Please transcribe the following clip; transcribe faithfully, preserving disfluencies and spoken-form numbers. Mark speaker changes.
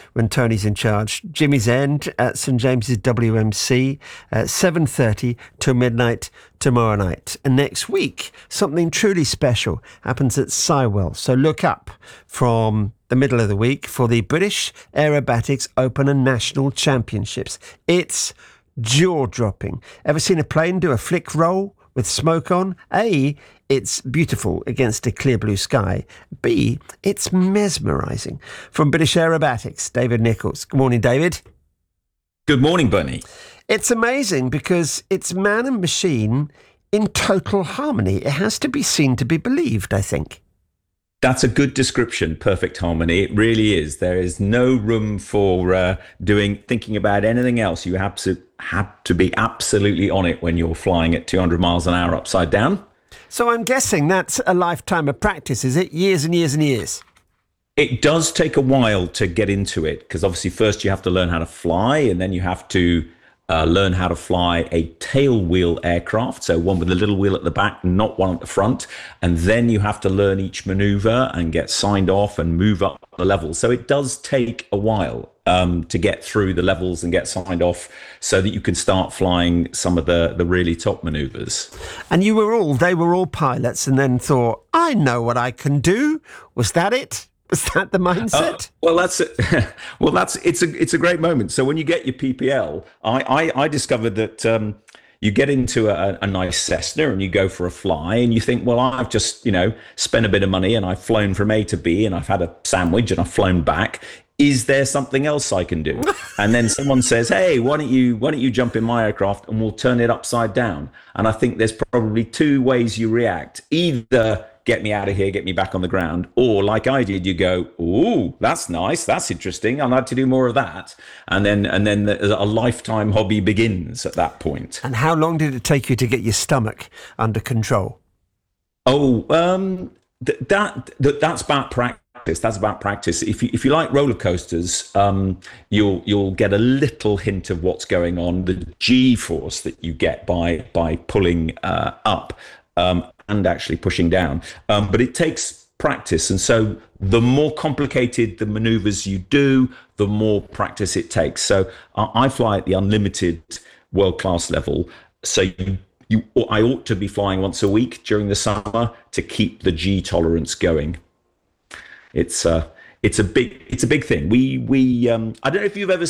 Speaker 1: when Tony's in charge. Jimmy's End at St James's W M C at seven thirty till midnight tomorrow night. And next week, something truly special happens at Sywell. So look up from the middle of the week for the British Aerobatics Open and National Championships. It's jaw-dropping. Ever seen a plane do a flick roll with smoke on? A, it's beautiful against a clear blue sky. B, it's mesmerising. From British Aerobatics, David Nicholls. Good morning, David.
Speaker 2: Good morning, Bernie.
Speaker 1: It's amazing because it's man and machine in total harmony. It has to be seen to be believed, I think.
Speaker 2: That's a good description. Perfect harmony. It really is. There is no room for uh, doing, thinking about anything else. You have to, have to be absolutely on it when you're flying at two hundred miles an hour upside down.
Speaker 1: So I'm guessing that's a lifetime of practice, is it? Years and years and years.
Speaker 2: It does take a while to get into it because obviously first you have to learn how to fly, and then you have to Uh, learn how to fly a tail wheel aircraft, so one with a little wheel at the back, not one at the front. And then you have to learn each maneuver and get signed off and move up the levels. So it does take a while um, to get through the levels and get signed off so that you can start flying some of the, the really top maneuvers.
Speaker 1: And you were all, they were all pilots and then thought, I know what I can do. Was that it? Was that the mindset?
Speaker 2: Uh, well, that's it. well, that's it's a it's a great moment. So when you get your P P L, I I, I discovered that um, you get into a, a nice Cessna and you go for a fly, and you think, well, I've just you know spent a bit of money and I've flown from A to B and I've had a sandwich and I've flown back. Is there something else I can do? And then someone says, hey, why don't you why don't you jump in my aircraft and we'll turn it upside down? And I think there's probably two ways you react. Either get me out of here, get me back on the ground. Or like I did, you go, ooh, that's nice, that's interesting. I'd like to do more of that. And then and then a lifetime hobby begins at that point.
Speaker 1: And how long did it take you to get your stomach under control?
Speaker 2: Oh, um, th- that, that that's about practice. That's about practice. If you if you like roller coasters, um, you'll you'll get a little hint of what's going on. The G force that you get by by pulling uh, up. Um, and actually pushing down. Um, but it takes practice. And so the more complicated the maneuvers you do, the more practice it takes. So uh, I fly at the unlimited world-class level. So you, you, I ought to be flying once a week during the summer to keep the G tolerance going. It's uh, it's a big it's a big thing. We we um, I don't know if you've ever